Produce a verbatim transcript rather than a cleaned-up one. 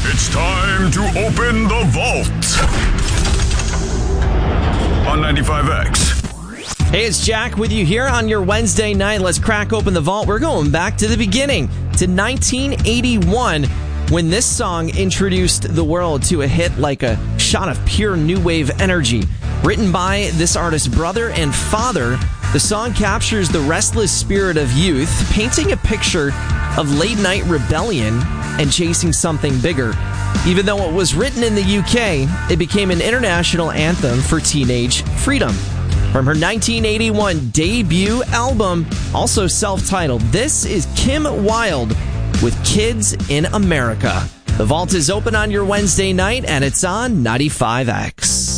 It's time to open the vault on ninety-five X. Hey, it's Jack with you here on your Wednesday night. Let's crack open the vault. We're going back to the beginning, to nineteen eighty-one, when this song introduced the world to a hit like a shot of pure new wave energy. Written by this artist's brother and father, the song captures the restless spirit of youth, painting a picture of late-night rebellion and chasing something bigger. Even though it was written in the U K, it became an international anthem for teenage freedom. From her nineteen eighty-one debut album, also self-titled, this is Kim Wilde with Kids in America. The vault is open on your Wednesday night, and it's on ninety-five X.